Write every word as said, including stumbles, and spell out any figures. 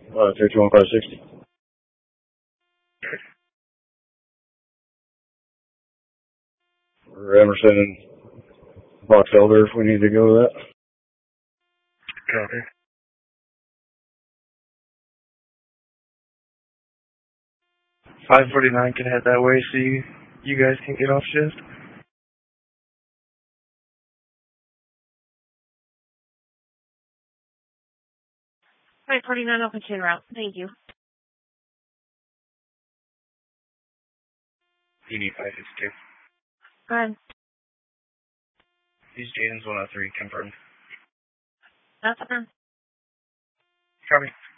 Uh, three two one five sixty. Or Emerson and Box Elder if we need to go to that. Copy. five forty-nine can head that way so you, you guys can get off shift. five forty-nine, I'll put you en route. Thank you. You need five fifty-two. Go ahead. These Jaden's one oh three, confirmed. That's fine. Copy.